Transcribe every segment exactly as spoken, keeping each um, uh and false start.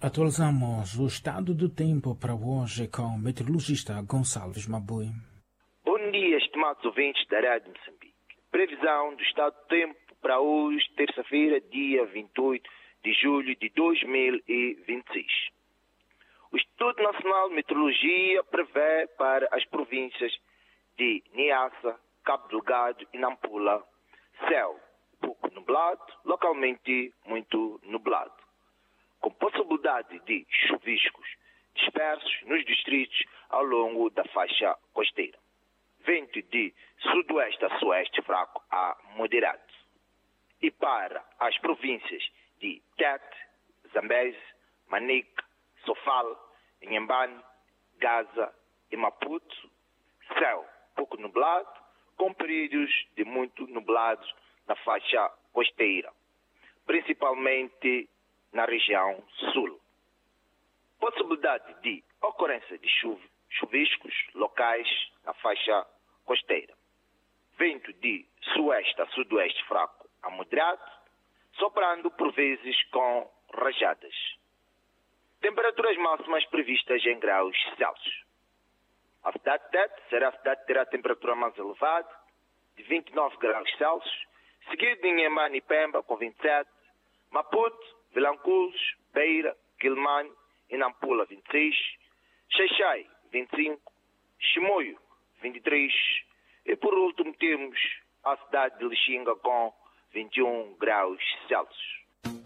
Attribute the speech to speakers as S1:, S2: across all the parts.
S1: Atualizamos o estado do tempo para hoje com o meteorologista Gonçalves Mabui.
S2: Bom dia, estimados ouvintes da Rádio Moçambique. Previsão do estado do tempo para hoje, terça-feira, dia vinte e oito de julho de dois mil e vinte e seis. O Instituto Nacional de Meteorologia prevê para as províncias de Niassa, Cabo Delgado e Nampula céu pouco nublado, localmente muito nublado, com possibilidade de chuviscos dispersos nos distritos ao longo da faixa costeira. Vento de sudoeste a sueste fraco a moderado. E para as províncias de Tete, Zambeze, Manica, Sofala, Inhambane, Gaza e Maputo, céu pouco nublado, com períodos de muito nublados na faixa costeira, principalmente na região sul. Possibilidade de ocorrência de chuva, chuviscos locais na faixa costeira. Vento de sueste a sudoeste fraco a moderado, soprando por vezes com rajadas. Temperaturas máximas previstas em graus Celsius. A cidade de Tete será a cidade que terá a temperatura mais elevada, de vinte e nove graus Celsius, seguido de Inhambane e Pemba com vinte e sete, Maputo, Vilanculos, Beira, Quilmane e Nampula vinte e seis, Xaixai vinte e cinco, Chimoio vinte e três e por último temos a cidade de Lixinga com vinte e um graus Celsius.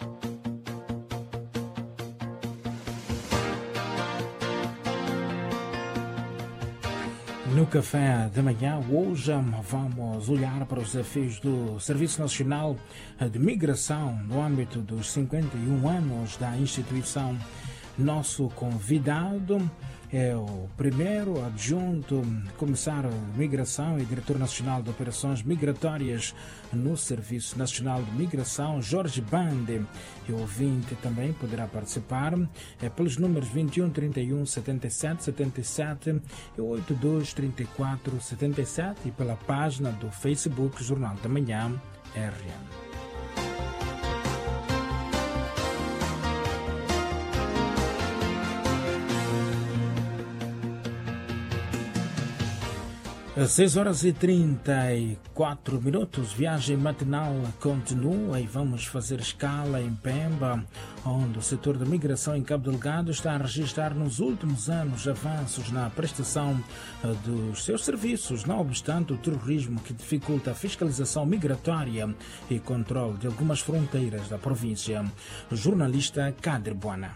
S1: No café da manhã, hoje vamos olhar para os desafios do Serviço Nacional de Migração no âmbito dos cinquenta e um anos da instituição. Nosso convidado é o primeiro adjunto comissário de migração e diretor nacional de operações migratórias no Serviço Nacional de Migração, Jorge Bande. E o ouvinte também poderá participar é, pelos números vinte e um, trinta e um, setenta e sete, setenta e sete e oitenta e dois, trinta e quatro, setenta e sete e pela página do Facebook Jornal da Manhã R N. Às seis horas e trinta e quatro minutos, viagem matinal continua e vamos fazer escala em Pemba, onde o setor da migração em Cabo Delgado está a registrar nos últimos anos avanços na prestação dos seus serviços, não obstante o terrorismo que dificulta a fiscalização migratória e controle de algumas fronteiras da província. O jornalista Kader Buana.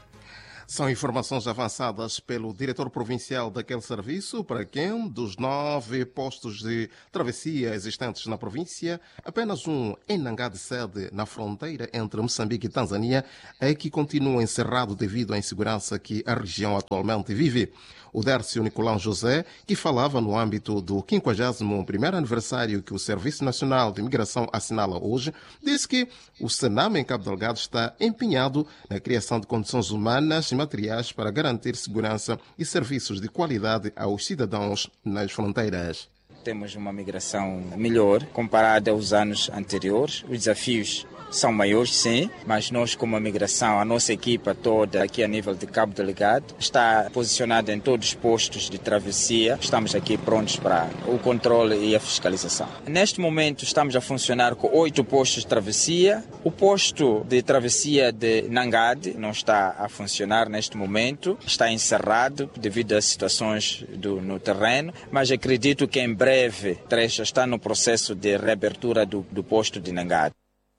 S3: São informações avançadas pelo diretor provincial daquele serviço, para quem, dos nove postos de travessia existentes na província, apenas um em Nangade sede, na fronteira entre Moçambique e Tanzânia, é que continua encerrado devido à insegurança que a região atualmente vive. O Dércio Nicolão José, que falava no âmbito do quinquagésimo primeiro aniversário que o Serviço Nacional de Imigração assinala hoje, disse que o Senam em Cabo Delgado está empenhado na criação de condições humanas e materiais para garantir segurança e serviços de qualidade aos cidadãos nas fronteiras.
S4: Temos uma migração melhor comparada aos anos anteriores. Os desafios são maiores, sim, mas nós, como a migração, a nossa equipa toda aqui a nível de Cabo Delgado, está posicionada em todos os postos de travessia. Estamos aqui prontos para o controle e a fiscalização. Neste momento estamos a funcionar com oito postos de travessia. O posto de travessia de Nangade não está a funcionar neste momento, está encerrado devido às situações do, no terreno, mas acredito que em breve trecho está no processo de reabertura do, do posto de Nangade.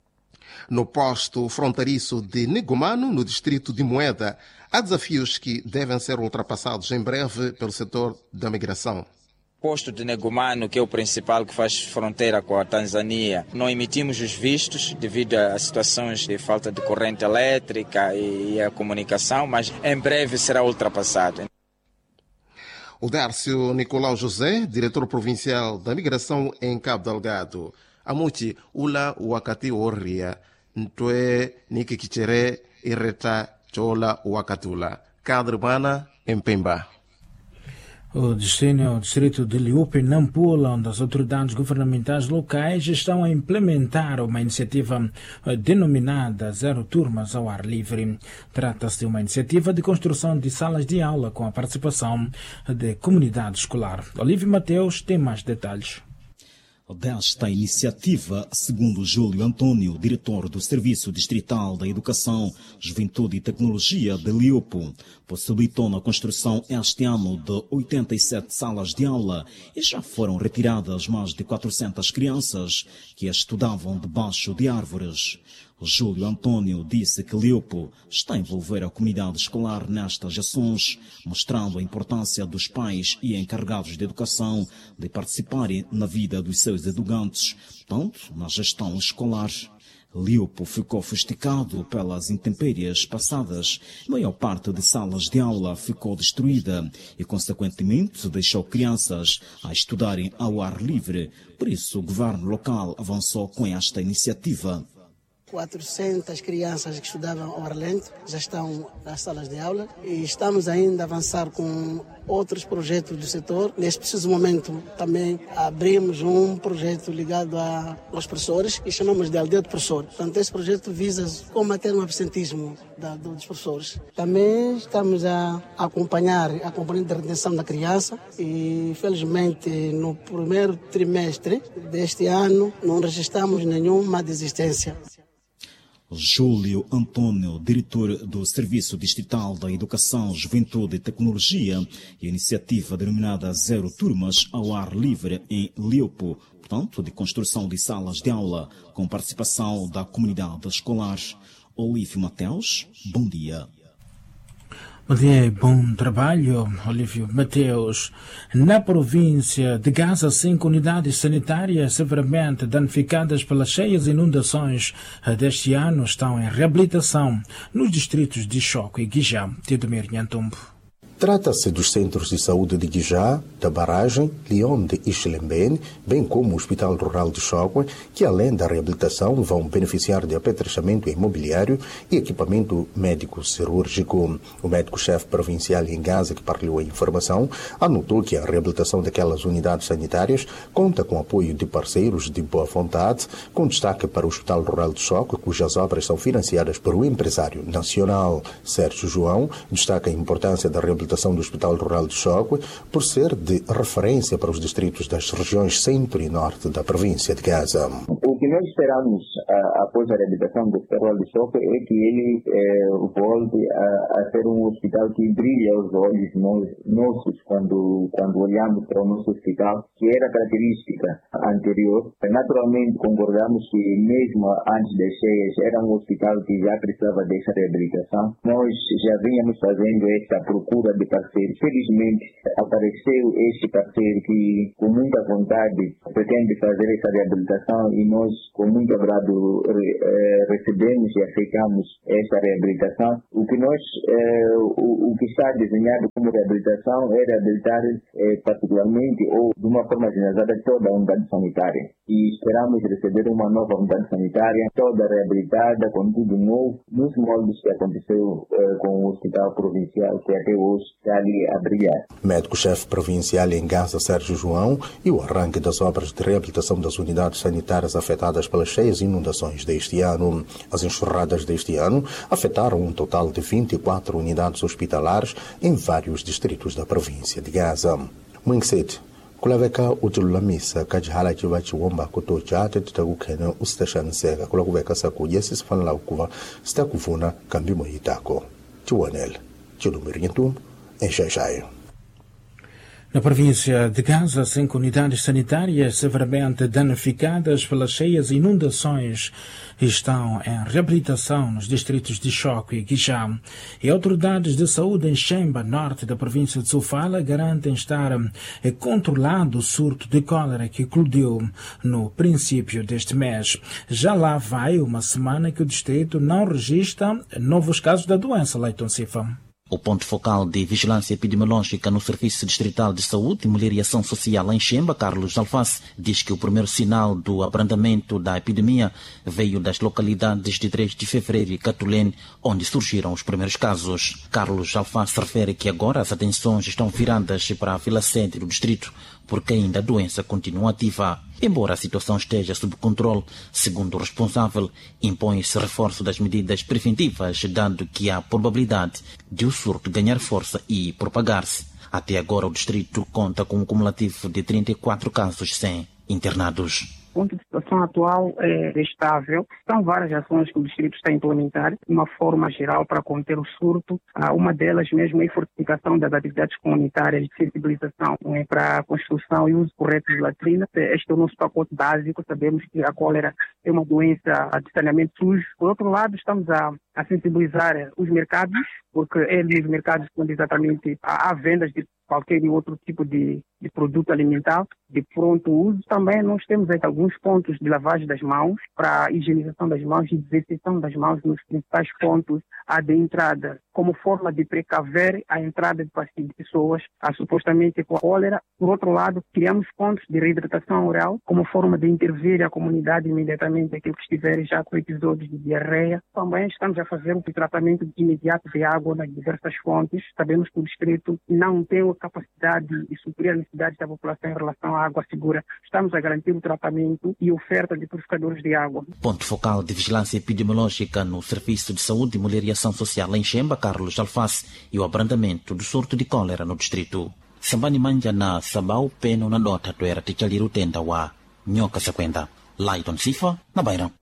S3: No posto fronteiriço de Negomano, no distrito de Moeda, há desafios que devem ser ultrapassados em breve pelo setor da migração.
S4: O posto de Negomano, que é o principal que faz fronteira com a Tanzânia, não emitimos os vistos devido a situações de falta de corrente elétrica e a comunicação, mas em breve será ultrapassado.
S3: O Dércio Nicolau José, diretor provincial da migração em Cabo Delgado. Amuti ula wakati orria ntwe niki kichere ireta chola wakatula. Kadre Bana em Pemba.
S1: O destino, o distrito de Liupe, em Nampula, onde as autoridades governamentais locais estão a implementar uma iniciativa denominada Zero Turmas ao Ar Livre. Trata-se de uma iniciativa de construção de salas de aula com a participação de comunidade escolar. Olívio Mateus tem mais detalhes.
S5: Desta iniciativa, segundo Júlio Antônio, diretor do Serviço Distrital da Educação, Juventude e Tecnologia de Liupo, possibilitou na construção este ano de oitenta e sete salas de aula e já foram retiradas mais de quatrocentas crianças que estudavam debaixo de árvores. Júlio Antônio disse que Liupo está a envolver a comunidade escolar nestas ações, mostrando a importância dos pais e encarregados de educação de participarem na vida dos seus educantes, tanto na gestão escolar. Liupo ficou fustigado pelas intempéries passadas. A maior parte de salas de aula ficou destruída e, consequentemente, deixou crianças a estudarem ao ar livre. Por isso, o governo local avançou com esta iniciativa.
S6: quatrocentas crianças que estudavam ao ar lento já estão nas salas de aula e estamos ainda a avançar com outros projetos do setor. Neste preciso momento também abrimos um projeto ligado a, aos professores que chamamos de Aldeia do Professor. Portanto, esse projeto visa combater o absentismo da, dos professores. Também estamos a acompanhar a componente de retenção da criança e, felizmente, no primeiro trimestre deste ano não registramos nenhuma desistência.
S5: Júlio Antônio, diretor do Serviço Distrital da Educação, Juventude e Tecnologia, e a iniciativa denominada Zero Turmas ao Ar Livre em Liupo, portanto, de construção de salas de aula com participação da comunidade escolar. Olívio Mateus, bom dia.
S1: Bom dia e bom trabalho, Olívio Mateus. Na província de Gaza, cinco unidades sanitárias severamente danificadas pelas cheias inundações deste ano estão em reabilitação nos distritos de Choco e Guijá. Tidomir Nhantumbo.
S7: Trata-se dos centros de saúde de Guijá, da Barragem, Leonde e Xilembene, bem como o Hospital Rural de Choque, que além da reabilitação vão beneficiar de apetrechamento imobiliário e equipamento médico-cirúrgico. O médico-chefe provincial em Gaza, que partilhou a informação, anotou que a reabilitação daquelas unidades sanitárias conta com apoio de parceiros de boa vontade, com destaque para o Hospital Rural de Choque, cujas obras são financiadas por um empresário nacional. Sérgio João destaca a importância da reabilitação do Hospital Rural de Choque por ser de referência para os distritos das regiões centro e norte da província de Gaza.
S8: O que nós esperamos a, após a reabilitação do Hospital Rural de Choque é que ele eh, volte a, a ser um hospital que brilha aos olhos nos, nossos quando, quando olhamos para o nosso hospital, que era característica anterior. Naturalmente concordamos que mesmo antes das cheias era um hospital que já precisava dessa reabilitação. Nós já vínhamos fazendo essa procura de parceiro. Felizmente apareceu este parceiro que com muita vontade pretende fazer essa reabilitação e nós com muito agrado eh, recebemos e aceitamos essa reabilitação. O que nós, eh, o, o que está desenhado como reabilitação é reabilitar eh, particularmente ou de uma forma generalizada toda a unidade sanitária. E esperamos receber uma nova unidade sanitária, toda reabilitada, com tudo novo, nos moldes que aconteceu eh, com o Hospital Provincial, que até hoje está ali a brilhar.
S7: Médico-chefe provincial em Gaza, Sérgio João, e o arranque das obras de reabilitação das unidades sanitárias afetadas pelas cheias inundações deste ano. As enxurradas deste ano afetaram um total de vinte e quatro unidades hospitalares em vários distritos da província de Gaza. Mwingset, kulaveka utulamisa kajihala chiva chiwomba kutocha tetitakukhena ustation seka kulakuveka sakudya sisifanela ukuva sitakuvuna kambimo hitako chiwonela chilumirinyetumbu enxaixaio.
S1: Na província de Gaza, cinco unidades sanitárias severamente danificadas pelas cheias e inundações estão em reabilitação nos distritos de Choco e Guijá. E autoridades de saúde em Xemba, norte da província de Sofala, garantem estar controlado o surto de cólera que eclodiu no princípio deste mês. Já lá vai uma semana que o distrito não registra novos casos da doença, Leiton Sifa.
S5: O ponto focal de vigilância epidemiológica no Serviço Distrital de Saúde, Mulher e Ação Social em Xemba, Carlos Alface, diz que o primeiro sinal do abrandamento da epidemia veio das localidades de três de fevereiro e Catulene, onde surgiram os primeiros casos. Carlos Alface refere que agora as atenções estão viradas para a vila sede do distrito, porque ainda a doença continua ativa. Embora a situação esteja sob controle, segundo o responsável, impõe-se reforço das medidas preventivas, dado que há probabilidade de o surto ganhar força e propagar-se. Até agora o distrito conta com um cumulativo de trinta e quatro casos sem internados.
S9: O ponto de situação atual é estável. São várias ações que o distrito está a implementar de uma forma geral para conter o surto. Uma delas mesmo é a fortificação das atividades comunitárias de sensibilização né, para a construção e uso correto de latrinas. Este é o nosso pacote básico. Sabemos que a cólera é uma doença de saneamento sujo. Por outro lado, estamos a, a sensibilizar os mercados, porque é nos mercados onde exatamente há, há vendas de qualquer outro tipo de, de produto alimentar de pronto uso. Também nós temos aí alguns pontos de lavagem das mãos para a higienização das mãos e desinfecção das mãos nos principais pontos de entrada, como forma de precaver a entrada de pessoas a, supostamente com a cólera. Por outro lado, criamos pontos de reidratação oral como forma de intervir a comunidade imediatamente aquilo que estiver já com episódios de diarreia. Também estamos a fazer um tratamento imediato de água nas diversas fontes. Sabemos que o distrito não tem a capacidade de suprir a necessidade da população em relação à água segura. Estamos a garantir o tratamento e oferta de purificadores de água.
S5: Ponto focal de vigilância epidemiológica no Serviço de Saúde, Mulher e Ação Social em Xemba, Carlos Alface, e o abrandamento do surto de cólera no distrito. Sambani manja na sabau peno na dota do era ticaliru tenda wa nyoka sequenda. Laiton Sifa, na Bairão.